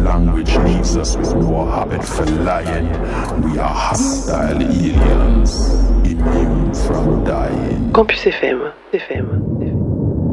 language leaves us with no habit for lying. We are hostile aliens, immune from dying. Campus FM.